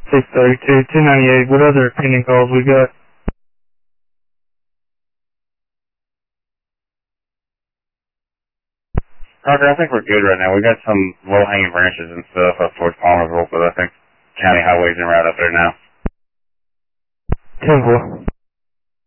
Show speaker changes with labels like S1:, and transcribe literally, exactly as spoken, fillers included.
S1: six thirty-two, two ninety-eight, what other pending calls we got?
S2: Parker, I think we're good right now. We got some low-hanging branches and stuff up towards Palmerville, but I think county highways en route up there now.
S1: ten four.